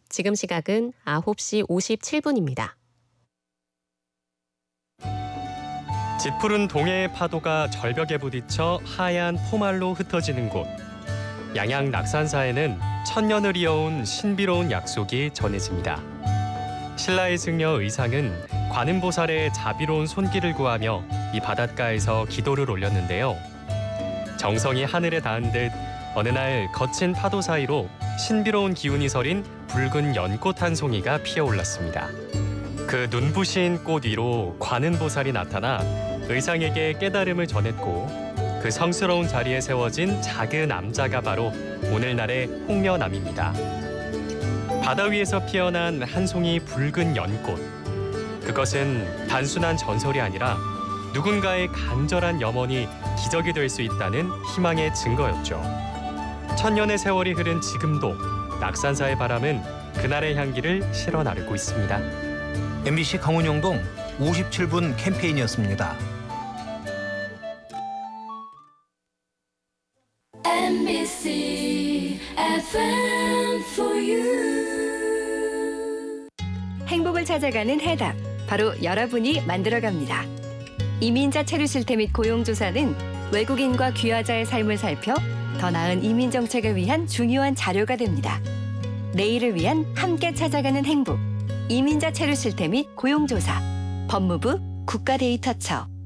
지금 시각은 9시 57분입니다. 짙푸른 동해의 파도가 절벽에 부딪혀 하얀 포말로 흩어지는 곳. 양양 낙산사에는 천년을 이어온 신비로운 약속이 전해집니다. 신라의 승려 의상은 관음보살의 자비로운 손길을 구하며 이 바닷가에서 기도를 올렸는데요. 정성이 하늘에 닿은 듯 어느 날 거친 파도 사이로 신비로운 기운이 서린 붉은 연꽃 한 송이가 피어올랐습니다. 그 눈부신 꽃 위로 관음보살이 나타나 의상에게 깨달음을 전했고 그 성스러운 자리에 세워진 작은 암자가 바로 오늘날의 홍련암입니다. 바다 위에서 피어난 한 송이 붉은 연꽃. 그것은 단순한 전설이 아니라 누군가의 간절한 염원이 기적이 될 수 있다는 희망의 증거였죠. 천년의 세월이 흐른 지금도 낙산사의 바람은 그날의 향기를 실어 나르고 있습니다. MBC 강원영동 57분 캠페인이었습니다. MBC FM for you. 행복을 찾아가는 해답, 바로 여러분이 만들어갑니다. 이민자 체류 실태 및 고용조사는 외국인과 귀화자의 삶을 살펴 더 나은 이민 정책을 위한 중요한 자료가 됩니다. 내일을 위한 함께 찾아가는 행복, 이민자 체류 실태 및 고용조사, 법무부 국가데이터처.